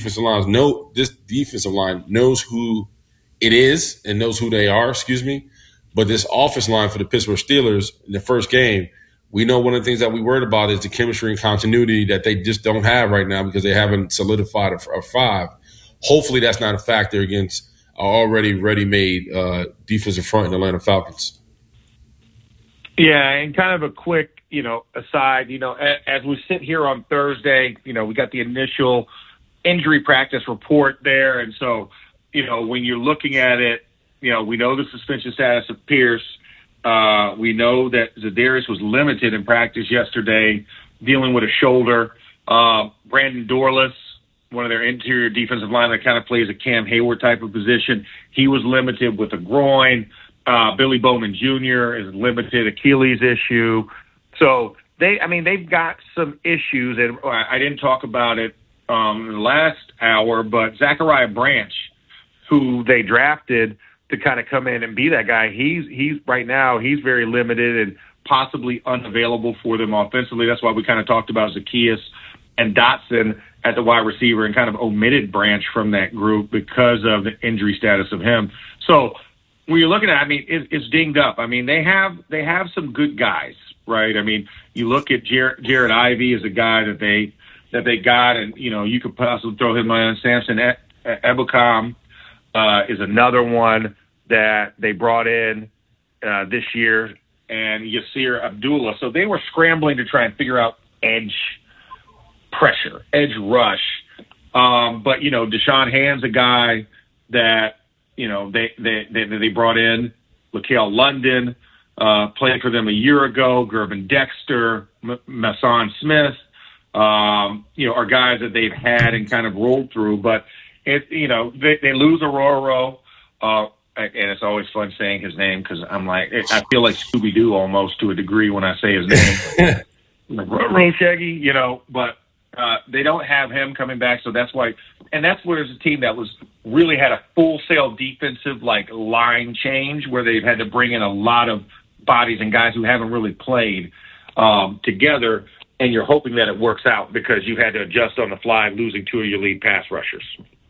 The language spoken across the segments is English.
defensive line knows who it is and knows who they are, but this offensive line for the Pittsburgh Steelers in the first game, we know one of the things that we worried about is the chemistry and continuity that they just don't have right now because they haven't solidified a five. Hopefully that's not a factor against an already ready-made defensive front in the Atlanta Falcons. Yeah, and kind of a quick, aside, as we sit here on Thursday, we got the initial injury practice report there. And so, when you're looking at it, we know the suspension status of Pierce. We know that Za'Darius was limited in practice yesterday, dealing with a shoulder. Brandon Dorlus, one of their interior defensive line that kind of plays a Cam Hayward type of position, he was limited with a groin. Billy Bowman Jr. is limited Achilles issue. So they've got some issues, and I didn't talk about it in the last hour, but Zachariah Branch, who they drafted to kind of come in and be that guy, he's right now, he's very limited and possibly unavailable for them offensively. That's why we kind of talked about Zaccheaus and Dotson at the wide receiver and kind of omitted Branch from that group because of the injury status of him. So when you're looking at it, it's dinged up. They have some good guys, right? You look at Jared Ivey as a guy that they got, and you could possibly throw him on. Samson Ebukam is another one that they brought in this year, and Yasir Abdullah. So they were scrambling to try and figure out edge pressure, edge rush. But Deshaun Hand's a guy that they brought in. Laquel London played for them a year ago. Gervin Dexter, Mason Smith, are guys that they've had and kind of rolled through. But they lose Aurora, and it's always fun saying his name because I feel like Scooby-Doo almost to a degree when I say his name. Shaggy, but they don't have him coming back, so that's why. And that's where there's a team that was really had a full-sail defensive line change where they've had to bring in a lot of bodies and guys who haven't really played together, and you're hoping that it works out because you had to adjust on the fly, losing two of your lead pass rushers.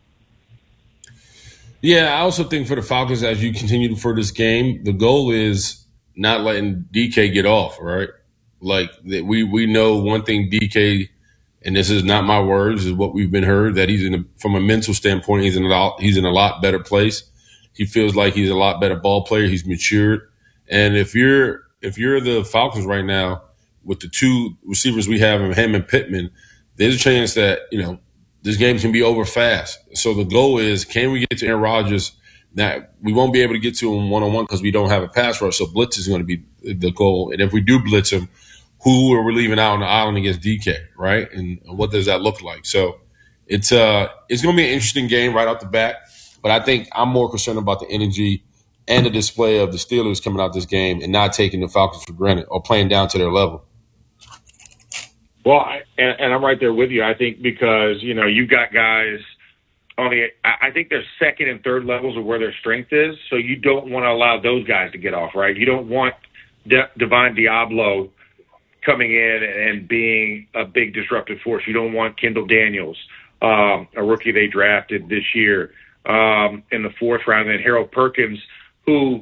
Yeah, I also think for the Falcons, as you continue for this game, the goal is not letting DK get off, right? We know one thing DK, and this is not my words, is what we've been heard, that from a mental standpoint, he's in a lot better place. He feels like he's a lot better ball player. He's matured. And if you're the Falcons right now, with the two receivers we have, him and Pittman, there's a chance that, this game can be over fast. So the goal is, can we get to Aaron Rodgers? That we won't be able to get to him one-on-one because we don't have a pass rush. So blitz is going to be the goal. And if we do blitz him, who are we leaving out on the island against DK, right? And what does that look like? So it's going to be an interesting game right off the bat. But I think I'm more concerned about the energy and the display of the Steelers coming out this game and not taking the Falcons for granted or playing down to their level. Well, and I'm right there with you. I think because, you've got guys on I think their second and third levels of where their strength is. So you don't want to allow those guys to get off, right? You don't want Divine Diablo coming in and being a big disruptive force. You don't want Kendall Daniels, a rookie they drafted this year in the fourth round, and Harold Perkins, who,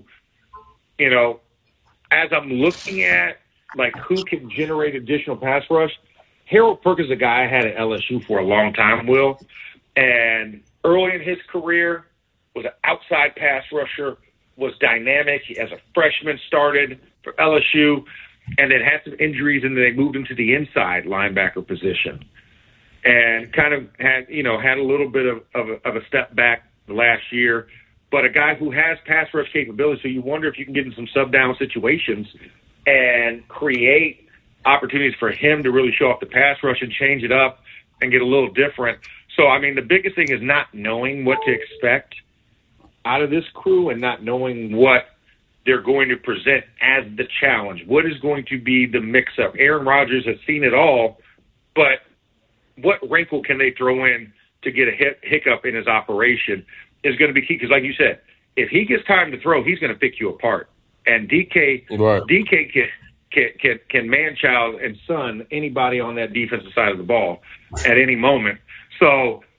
as I'm looking at who can generate additional pass rush, Harold Perkins is a guy I had at LSU for a long time, Will, and early in his career was an outside pass rusher, was dynamic. He, as a freshman, started for LSU, and then had some injuries, and then they moved him to the inside linebacker position, and kind of had a little bit of a step back last year, but a guy who has pass rush capability. So you wonder if you can get in some sub down situations and create opportunities for him to really show off the pass rush and change it up and get a little different. So, the biggest thing is not knowing what to expect out of this crew and not knowing what they're going to present as the challenge. What is going to be the mix-up? Aaron Rodgers has seen it all, but what wrinkle can they throw in to get a hiccup in his operation is going to be key. Because like you said, if he gets time to throw, he's going to pick you apart. And DK can man-child and son anybody on that defensive side of the ball at any moment. So